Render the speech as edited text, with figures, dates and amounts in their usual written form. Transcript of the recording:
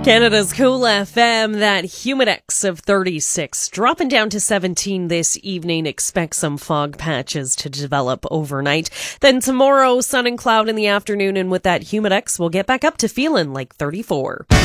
Canada's Cool FM, that Humidex of 36, dropping down to 17 this evening. Expect some fog patches to develop overnight. Then tomorrow, sun and cloud in the afternoon, and with that Humidex, we'll get back up to feeling like 34.